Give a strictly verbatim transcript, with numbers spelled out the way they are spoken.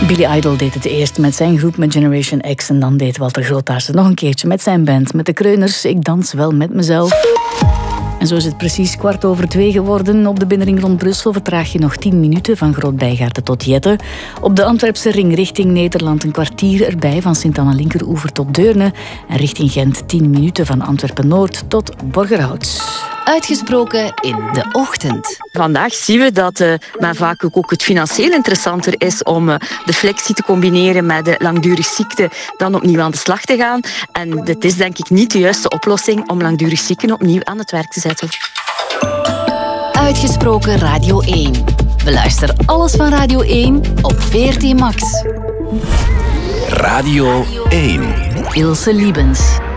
Billy Idol deed het eerst met zijn groep met Generation X en dan deed Walter Groothuis het nog een keertje met zijn band, met de Kreuners. Ik dans wel met mezelf. En zo is het precies kwart over twee geworden. Op de binnenring rond Brussel vertraag je nog tien minuten van Groot-Bijgaarden tot Jette. Op de Antwerpse ring richting Nederland een kwartier erbij van Sint-Anna-Linkeroever tot Deurne. En richting Gent tien minuten van Antwerpen-Noord tot Borgerhout. Uitgesproken in de ochtend. Vandaag zien we dat uh, maar vaak ook het financieel interessanter is om uh, de flexie te combineren met de langdurig ziekte dan opnieuw aan de slag te gaan. En dit is denk ik niet de juiste oplossing om langdurig zieken opnieuw aan het werk te zetten. Uitgesproken Radio één. Beluister alles van Radio één op V R T Max. Radio één. Ilse Liebens.